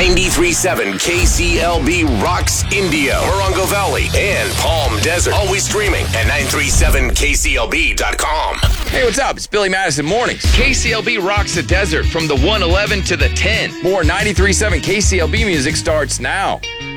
93.7 KCLB rocks Indio, Morongo Valley, and Palm Desert. Always streaming at 937KCLB.com. Hey, what's up? It's Billy Madison Mornings. KCLB rocks the desert from the 111 to the 10. More 93.7 KCLB music starts now.